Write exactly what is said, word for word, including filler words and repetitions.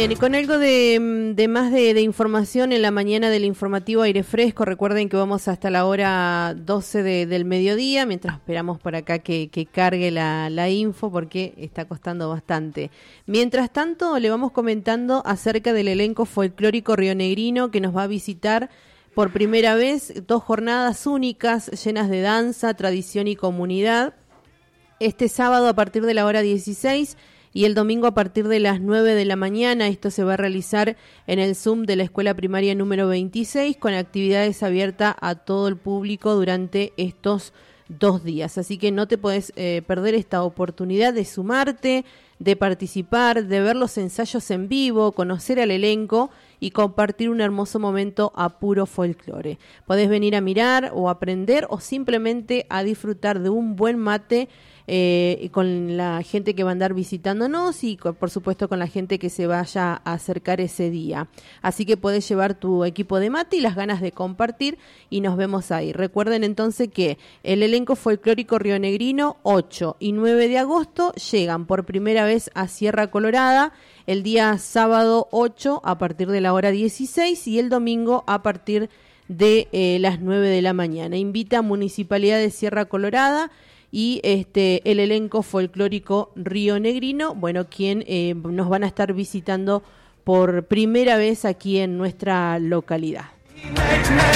Bien, y con algo de, de más de, de información en la mañana del informativo Aire Fresco. Recuerden que vamos hasta la hora doce de, del mediodía, mientras esperamos por acá que, que cargue la, la info, porque está costando bastante. Mientras tanto, le vamos comentando acerca del elenco folclórico rionegrino que nos va a visitar por primera vez, dos jornadas únicas llenas de danza, tradición y comunidad. Este sábado a partir de la hora dieciséis y el domingo a partir de las nueve de la mañana. Esto se va a realizar en el Zoom de la Escuela Primaria número veintiséis, con actividades abiertas a todo el público durante estos dos días. Así que no te podés eh, perder esta oportunidad de sumarte, de participar, de ver los ensayos en vivo, conocer al elenco y compartir un hermoso momento a puro folclore. Podés venir a mirar o aprender o simplemente a disfrutar de un buen mate eh, con la gente que va a andar visitándonos y con, por supuesto con la gente que se vaya a acercar ese día. Así que podés llevar tu equipo de mate y las ganas de compartir y nos vemos ahí. Recuerden entonces que el elenco folclórico rionegrino ocho y nueve de agosto llegan por primera vez a Sierra Colorada el día sábado ocho a partir de la hora dieciséis y el domingo a partir de eh, las nueve de la mañana. Invita a Municipalidad de Sierra Colorada y este el elenco folclórico rionegrino, bueno, quien eh, nos van a estar visitando por primera vez aquí en nuestra localidad.